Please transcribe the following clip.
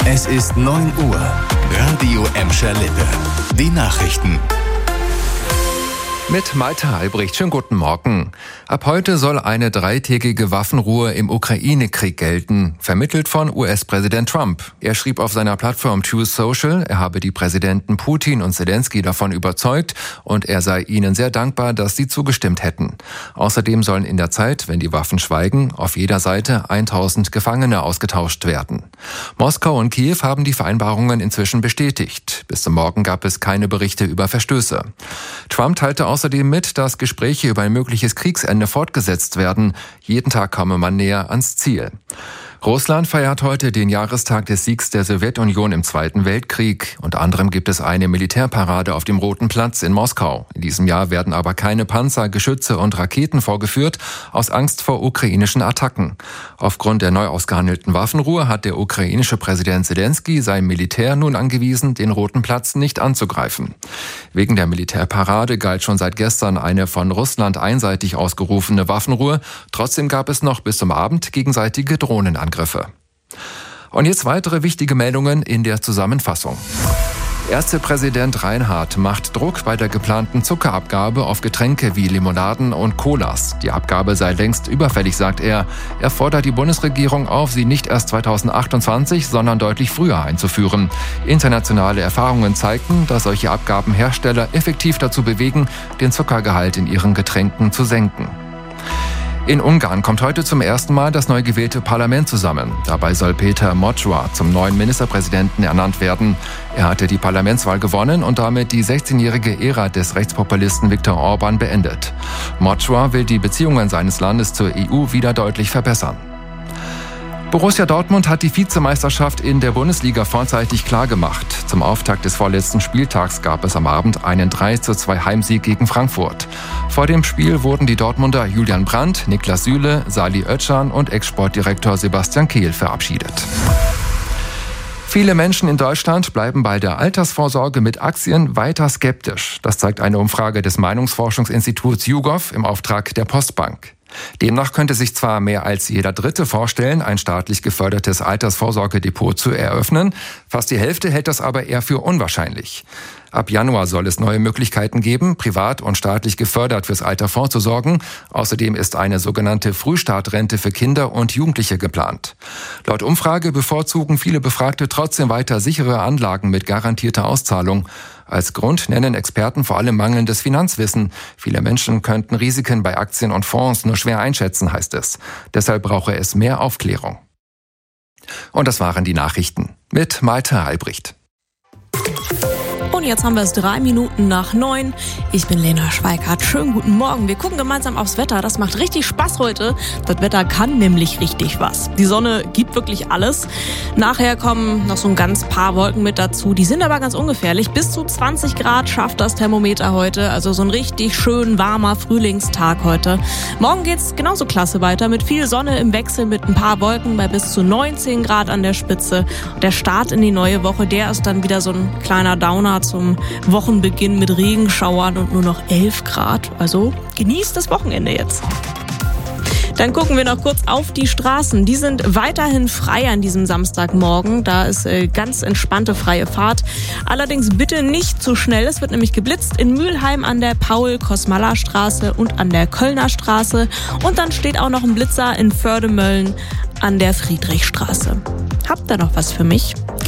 Es ist 9 Uhr. Radio Emscher-Lippe. Die Nachrichten. Mit Malte Albrecht. Schönen guten Morgen. Ab heute soll eine 3-tägige Waffenruhe im Ukraine-Krieg gelten, vermittelt von US-Präsident Trump. Er schrieb auf seiner Plattform Truth Social, er habe die Präsidenten Putin und Zelensky davon überzeugt und er sei ihnen sehr dankbar, dass sie zugestimmt hätten. Außerdem sollen in der Zeit, wenn die Waffen schweigen, auf jeder Seite 1000 Gefangene ausgetauscht werden. Moskau und Kiew haben die Vereinbarungen inzwischen bestätigt. Bis zum Morgen gab es keine Berichte über Verstöße. Trump teilte außerdem mit, dass Gespräche über ein mögliches Kriegsende fortgesetzt werden. Jeden Tag komme man näher ans Ziel. Russland feiert heute den Jahrestag des Siegs der Sowjetunion im Zweiten Weltkrieg. Unter anderem gibt es eine Militärparade auf dem Roten Platz in Moskau. In diesem Jahr werden aber keine Panzer, Geschütze und Raketen vorgeführt, aus Angst vor ukrainischen Attacken. Aufgrund der neu ausgehandelten Waffenruhe hat der ukrainische Präsident Zelensky sein Militär nun angewiesen, den Roten Platz nicht anzugreifen. Wegen der Militärparade galt schon seit gestern eine von Russland einseitig ausgerufene Waffenruhe. Trotzdem gab es noch bis zum Abend gegenseitige Drohnenangriffe. Und jetzt weitere wichtige Meldungen in der Zusammenfassung. Ärztepräsident Reinhardt macht Druck bei der geplanten Zuckerabgabe auf Getränke wie Limonaden und Colas. Die Abgabe sei längst überfällig, sagt er. Er fordert die Bundesregierung auf, sie nicht erst 2028, sondern deutlich früher einzuführen. Internationale Erfahrungen zeigten, dass solche Abgaben Hersteller effektiv dazu bewegen, den Zuckergehalt in ihren Getränken zu senken. In Ungarn kommt heute zum ersten Mal das neu gewählte Parlament zusammen. Dabei soll Péter Mocsa zum neuen Ministerpräsidenten ernannt werden. Er hatte die Parlamentswahl gewonnen und damit die 16-jährige Ära des Rechtspopulisten Viktor Orbán beendet. Mocsa will die Beziehungen seines Landes zur EU wieder deutlich verbessern. Borussia Dortmund hat die Vizemeisterschaft in der Bundesliga vorzeitig klargemacht. Zum Auftakt des vorletzten Spieltags gab es am Abend einen 3:2 Heimsieg gegen Frankfurt. Vor dem Spiel wurden die Dortmunder Julian Brandt, Niklas Süle, Salih Özcan und Ex-Sportdirektor Sebastian Kehl verabschiedet. Viele Menschen in Deutschland bleiben bei der Altersvorsorge mit Aktien weiter skeptisch. Das zeigt eine Umfrage des Meinungsforschungsinstituts YouGov im Auftrag der Postbank. Demnach könnte sich zwar mehr als jeder Dritte vorstellen, ein staatlich gefördertes Altersvorsorgedepot zu eröffnen, fast die Hälfte hält das aber eher für unwahrscheinlich. Ab Januar soll es neue Möglichkeiten geben, privat und staatlich gefördert fürs Alter vorzusorgen. Außerdem ist eine sogenannte Frühstartrente für Kinder und Jugendliche geplant. Laut Umfrage bevorzugen viele Befragte trotzdem weiter sichere Anlagen mit garantierter Auszahlung. Als Grund nennen Experten vor allem mangelndes Finanzwissen. Viele Menschen könnten Risiken bei Aktien und Fonds nur schwer einschätzen, heißt es. Deshalb brauche es mehr Aufklärung. Und das waren die Nachrichten mit Malte Albrecht. Und jetzt haben wir es 9:03. Ich bin Lena Schweikart. Schönen guten Morgen. Wir gucken gemeinsam aufs Wetter. Das macht richtig Spaß heute. Das Wetter kann nämlich richtig was. Die Sonne gibt wirklich alles. Nachher kommen noch so ein ganz paar Wolken mit dazu. Die sind aber ganz ungefährlich. Bis zu 20 Grad schafft das Thermometer heute. Also so ein richtig schön warmer Frühlingstag heute. Morgen geht's genauso klasse weiter mit viel Sonne im Wechsel mit ein paar Wolken bei bis zu 19 Grad an der Spitze. Der Start in die neue Woche, der ist dann wieder so ein kleiner Downer zum Wochenbeginn mit Regenschauern und nur noch 11 Grad. Also genießt das Wochenende jetzt. Dann gucken wir noch kurz auf die Straßen. Die sind weiterhin frei an diesem Samstagmorgen. Da ist ganz entspannte freie Fahrt. Allerdings bitte nicht zu schnell. Es wird nämlich geblitzt in Mülheim an der Paul-Kosmala-Straße und an der Kölner Straße. Und dann steht auch noch ein Blitzer in Förde-Mölln an der Friedrichstraße. Habt ihr noch was für mich?